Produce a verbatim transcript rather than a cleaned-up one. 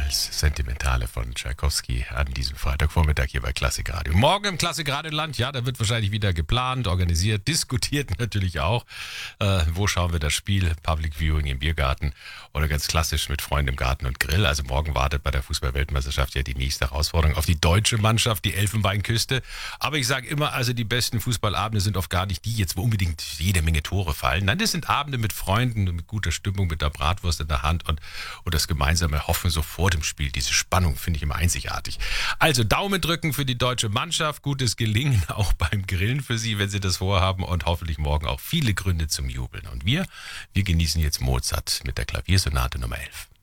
als Sentimentale von Tschaikowski an diesem Freitagvormittag hier bei Klassik Radio. Morgen im Klassik Radioland, ja, da wird wahrscheinlich wieder geplant, organisiert, diskutiert natürlich auch. Äh, wo schauen wir das Spiel? Public Viewing im Biergarten oder ganz klassisch mit Freunden im Garten und Grill. Also morgen wartet bei der Fußball-Weltmeisterschaft ja die nächste Herausforderung auf die deutsche Mannschaft, die Elfenbeinküste. Aber ich sage immer, also die besten Fußballabende sind oft gar nicht die jetzt, wo unbedingt jede Menge Tore fallen. Nein, das sind Abende mit Freunden, mit guter Stimmung, mit der Bratwurst in der Hand und, und das gemeinsame Hoffen so vor dem Spiel. Diese Spannung finde ich immer einzigartig. Also Daumen drücken für die deutsche Mannschaft, gutes Gelingen auch beim Grillen für Sie, wenn Sie das vorhaben und hoffentlich morgen auch viele Gründe zum Jubeln. Und wir, wir genießen jetzt Mozart mit der Klaviersonate Nummer elf.